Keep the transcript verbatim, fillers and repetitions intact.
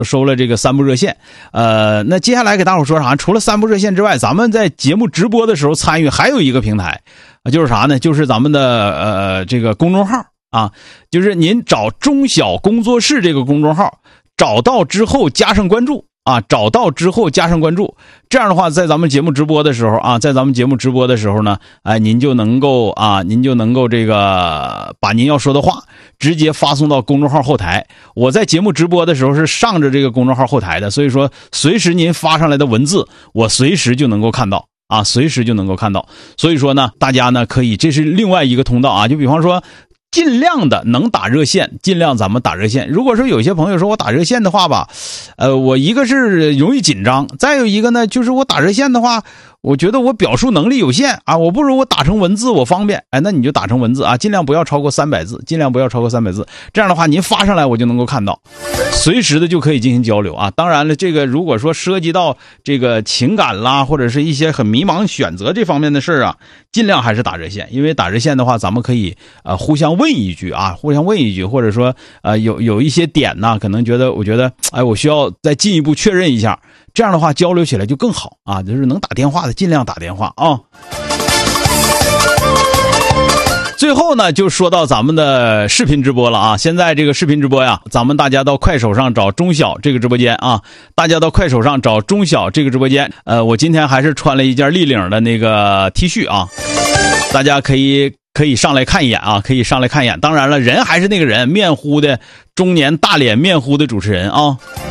收了这个三部热线。呃，那接下来给大伙说啥？除了三部热线之外，咱们在节目直播的时候参与还有一个平台，就是啥呢？就是咱们的呃这个公众号啊，就是您找中小工作室这个公众号，找到之后加上关注。啊，找到之后加上关注，这样的话，在咱们节目直播的时候啊，在咱们节目直播的时候呢，哎，您就能够啊，您就能够这个把您要说的话直接发送到公众号后台。我在节目直播的时候是上着这个公众号后台的，所以说随时您发上来的文字，我随时就能够看到啊，随时就能够看到。所以说呢，大家呢可以，这是另外一个通道啊，就比方说。尽量的能打热线，尽量咱们打热线。如果说有些朋友说我打热线的话吧，呃，我一个是容易紧张，再有一个呢，就是我打热线的话，我觉得我表述能力有限啊，我不如我打成文字我方便。哎，那你就打成文字啊，尽量不要超过三百字，尽量不要超过三百字。这样的话，您发上来我就能够看到，随时的就可以进行交流啊。当然了，这个如果说涉及到这个情感啦，或者是一些很迷茫选择这方面的事啊，尽量还是打热线，因为打热线的话，咱们可以呃互相问一句啊，互相问一句，或者说呃有有一些点呢，可能觉得我觉得哎，我需要再进一步确认一下，这样的话交流起来就更好啊，就是能打电话的尽量打电话啊。最后呢，就说到咱们的视频直播了啊！现在这个视频直播呀，咱们大家到快手上找中小这个直播间啊，大家到快手上找中小这个直播间。呃，我今天还是穿了一件立领的那个 T 恤啊，大家可以可以上来看一眼啊，可以上来看一眼。当然了，人还是那个人，面糊的中年大脸面糊的主持人啊。